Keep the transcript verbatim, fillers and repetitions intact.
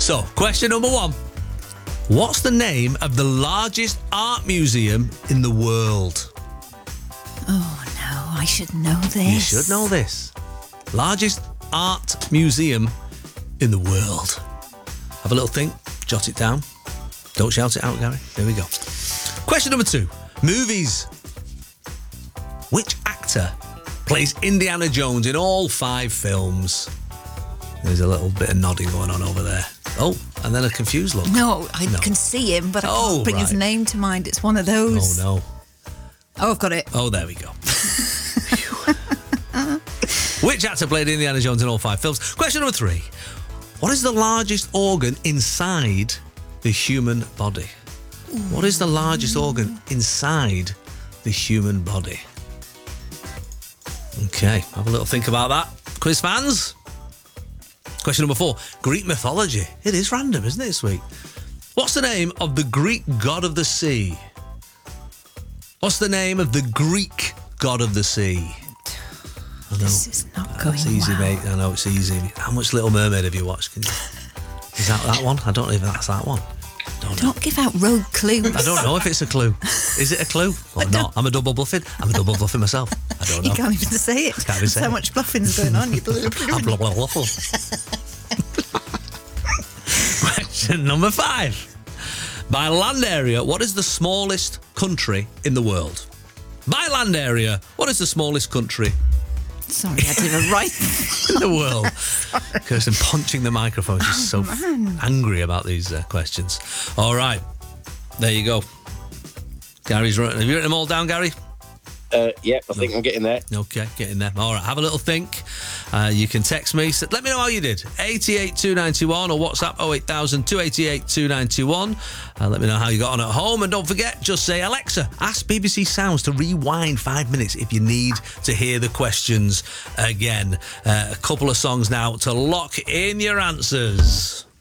So, question number one. What's the name of the largest art museum in the world? Oh, no, I should know this. You should know this. Largest art museum in the world. Have a little think. Jot it down. Don't shout it out, Gary. There we go. Question number two. Movies. Which actor plays Indiana Jones in all five films? There's a little bit of nodding going on over there. Oh, and then a confused look. No, I No. can see him, but I Oh, can't bring his right. name to mind. It's one of those. Oh, no. Oh, I've got it. Oh, there we go. Which actor played Indiana Jones in all five films? Question number three. What is the largest organ inside the human body? What is the largest organ inside the human body? Okay, have a little think about that. Quiz fans? Question number four. Greek mythology. It is random, isn't it, this week? What's the name of the Greek god of the sea? What's the name of the Greek god of the sea? I know. This is not going It's easy, well. mate. I know it's easy. How much Little Mermaid have you watched? Can you... Is that that one? I don't know if that's that one. Don't know. Don't give out rogue clues. I don't know if it's a clue. Is it a clue or not? I'm a double bluffing. I'm a double bluffing myself. I don't know. You can't even say it. Can't even say so it. much bluffing's going on. You I'm blah, blah, blah. Question number five. By land area, what is the smallest country in the world? By land area, what is the smallest country Sorry, I did a right. in the world? Kirsten punching the microphone. She's so f- angry about these uh, questions. All right. There you go. Gary's written. Have you written them all down, Gary? Uh, yep, I think I'm getting there. Okay, get in there. All right, have a little think. Uh, you can text me. So let me know how you did. eight eight two nine one or WhatsApp oh eight thousand, two eight eight, two nine one. Uh, let me know how you got on at home. And don't forget, just say, Alexa, ask B B C Sounds to rewind five minutes if you need to hear the questions again. Uh, a couple of songs now to lock in your answers.